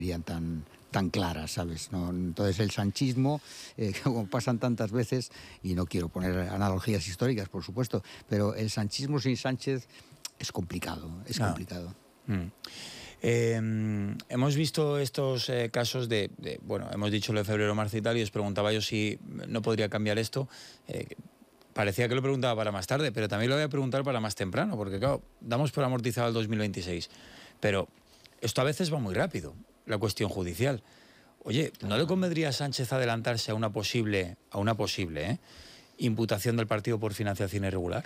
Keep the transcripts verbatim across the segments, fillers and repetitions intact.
serían tan, tan claras, ¿sabes? ¿No? Entonces el sanchismo, eh, como pasan tantas veces, y no quiero poner analogías históricas, por supuesto, pero el sanchismo sin Sánchez es complicado, es Ah. complicado. Mm. Eh, hemos visto estos eh, casos de, de, bueno, hemos dicho lo de febrero, marzo y tal, y os preguntaba yo si no podría cambiar esto. Eh, parecía que lo preguntaba para más tarde, pero también lo voy a preguntar para más temprano, porque claro, damos por amortizado el dos mil veintiséis, pero esto a veces va muy rápido, la cuestión judicial. Oye, ¿no le convendría a Sánchez adelantarse a una posible, a una posible ¿eh? imputación del partido por financiación irregular?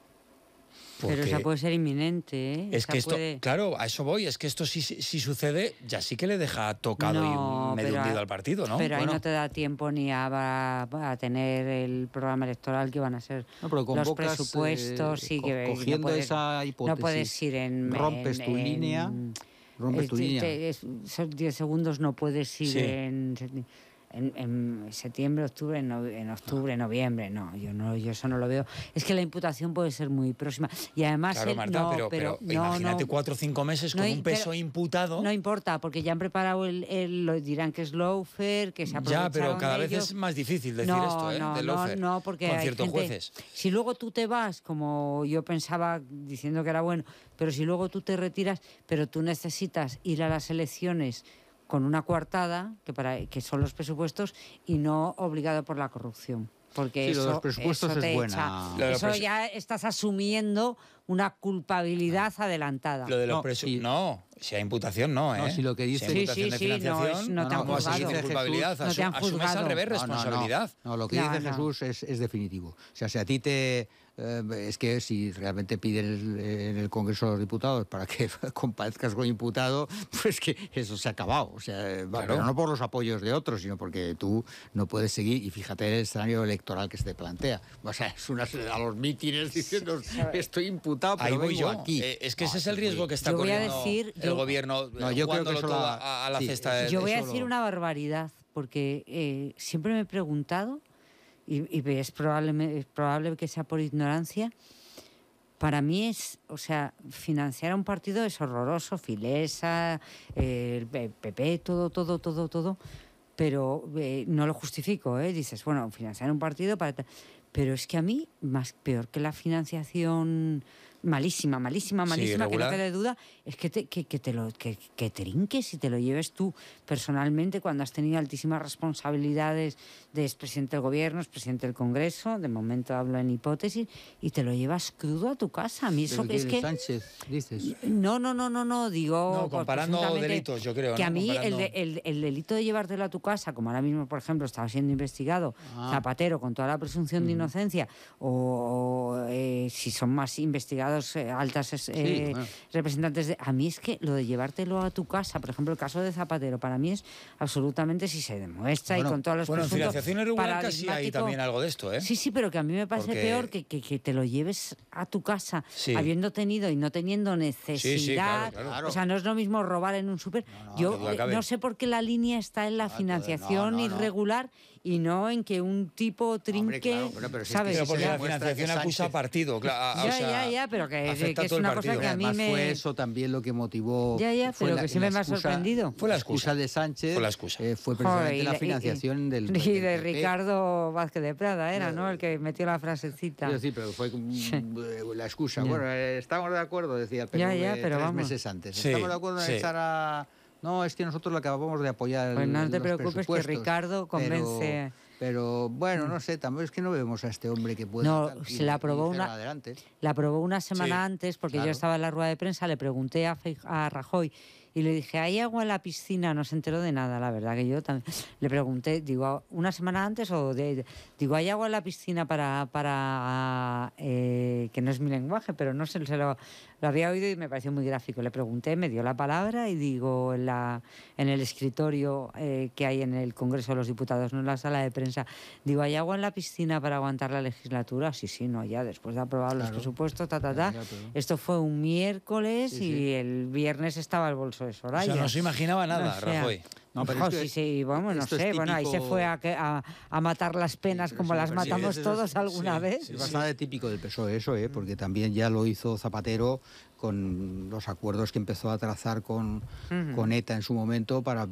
Porque pero esa puede ser inminente, ¿eh? Es esa que esto, puede... claro, a eso voy, es que esto si, si sucede, ya sí que le deja tocado no, y medio hundido al partido, ¿no? Pero bueno. ahí no te da tiempo ni a, a tener el programa electoral que van a ser no, pero los presupuestos, eh, sí, que cogiendo no puedes, esa hipótesis, no puedes ir en... rompes en, tu en, línea, rompes tu te, línea. Te, esos diez segundos no puedes ir sí. en... En, en septiembre, octubre, no, en octubre, noviembre, no, yo no, yo eso no lo veo. Es que la imputación puede ser muy próxima y además claro, él, Marta, no, pero, pero, pero no, imagínate no, cuatro o cinco meses con no, un peso pero, imputado. No importa, porque ya han preparado el, el lo dirán que es lawfare, que se aprovecharon ya, pero cada de vez ellos. Es más difícil decir no, esto, ¿eh? No, de no, no, porque con hay ciertos gente, jueces. Si luego tú te vas, como yo pensaba diciendo que era bueno, pero si luego tú te retiras, pero tú necesitas ir a las elecciones con una coartada, que, para, que son los presupuestos, y no obligado por la corrupción. Porque sí, eso, lo de los presupuestos eso te es buena. echa, eso presu... ya estás asumiendo una culpabilidad no. adelantada. Lo de los no, presu... sí. no, si hay imputación, no, ¿eh? No, si lo que dice... Si hay imputación sí, sí, de sí, financiación, no, es, no te han no, juzgado. no culpabilidad, no te han asumes al revés responsabilidad. No, no, no, lo que no, dice no. Jesús es, es definitivo. O sea, si a ti te... Eh, es que si realmente piden en el Congreso de los Diputados para que comparezcas con imputado, pues que eso se ha acabado. O sea, claro. Pero no por los apoyos de otros, sino porque tú no puedes seguir, y fíjate el escenario electoral que se te plantea. O sea, es una, a los mítines diciendo estoy imputado, pero ahí voy vengo yo. aquí. Eh, es que no, ese es el riesgo que está yo voy corriendo a decir, el yo, gobierno, no, yo creo que eso todo la, a, a la sí, cesta. De, yo voy a lo... decir una barbaridad, porque eh, siempre me he preguntado, y, y es, probable, es probable que sea por ignorancia, para mí es, o sea, financiar a un partido es horroroso, Filesa, eh, el P P, todo, todo, todo, todo, pero eh, no lo justifico, ¿eh? Dices, bueno, financiar un partido para... Pero es que a mí, más peor que la financiación malísima, malísima, malísima, sí, que no quede duda, es que te, que, que te lo que, que trinques y te lo lleves tú personalmente cuando has tenido altísimas responsabilidades de expresidente del gobierno, expresidente del Congreso, de momento hablo en hipótesis, y te lo llevas crudo a tu casa. A mí eso que es que... Sánchez, dices. No, no, no, no, no, digo... No, comparando pues, delitos, yo creo. Que ¿no? a mí comparando... el, el, el delito de llevártelo a tu casa, como ahora mismo, por ejemplo, estaba siendo investigado ah. Zapatero con toda la presunción uh-huh. de inocencia, o, o eh, si son más investigados eh, altas eh, sí, bueno. representantes de... A mí es que lo de llevártelo a tu casa, por ejemplo, el caso de Zapatero, para mí es absolutamente, si se demuestra bueno, y con todos los bueno, en financiación irregular casi hay también algo de esto, ¿eh? Sí, sí, pero que a mí me parece Porque... peor que, que, que te lo lleves a tu casa sí. habiendo tenido y no teniendo necesidad. Sí, sí, claro, claro. O sea, no es lo mismo robar en un súper. No, no, Yo eh, no sé por qué la línea está en la claro, financiación no, no, irregular y no en que un tipo trinque, Hombre, claro, pero, ¿sabes? Pero porque la financiación acusa partido, claro. Ya, o sea, ya, ya, pero que, que es una cosa que a mí me... fue eso también lo que motivó... Ya, ya, pero la, que siempre me ha sorprendido. Fue la excusa de Sánchez. Fue la excusa. Eh, fue precisamente Joder, y, la financiación y, del... Y de, del Ricardo Vázquez de Prada era, ¿no? El que metió la frasecita. Sí, pero fue la excusa. Ya. Bueno, eh, estamos de acuerdo, decía el P N V ya, ya, pero tres vamos. meses antes. Sí, estamos de acuerdo en sí. echar a... No, es que nosotros lo acabamos de apoyar. Pues no te los preocupes que Ricardo convence... Pero, pero bueno, no sé, también es que no vemos a este hombre que pueda... No, se la aprobó una, adelante. la aprobó una semana sí, antes, porque claro. yo estaba en la rueda de prensa, le pregunté a, a Rajoy y le dije, ¿hay agua en la piscina? No se enteró de nada, la verdad, que yo también le pregunté, digo, ¿una semana antes o de...? de digo, ¿hay agua en la piscina para... para eh, que no es mi lenguaje, pero no sé, se lo, lo había oído y me pareció muy gráfico. Le pregunté, me dio la palabra y digo, en, la, en el escritorio eh, que hay en el Congreso de los Diputados, no en la sala de prensa, digo, ¿hay agua en la piscina para aguantar la legislatura? Sí, sí, no, ya, después de aprobar claro. los presupuestos, ta, ta, ta. Ya, ya, pero... Esto fue un miércoles sí, y sí. el viernes estaba el bolso de Soraya. O sea, no se imaginaba nada, o sea, Rajoy. No, pero oh, es que sí, sí, bueno, no sé, típico... bueno, ahí se fue a, a, a matar las penas sí, como sí, las matamos sí, todos es, alguna sí, vez. Sí, es bastante sí. típico del P S O E eso, ¿eh? Porque también ya lo hizo Zapatero con los acuerdos que empezó a trazar con, uh-huh. con ETA en su momento para